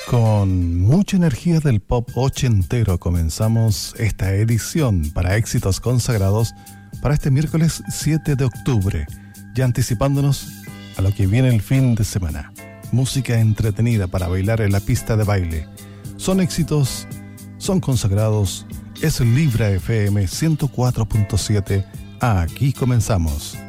Con mucha energía del pop ochentero comenzamos esta edición para éxitos consagrados para este miércoles 7 de octubre, ya anticipándonos a lo que viene el fin de semana. Música entretenida para bailar en la pista de baile. Son éxitos, son consagrados, es Libra FM 104.7. Aquí comenzamos.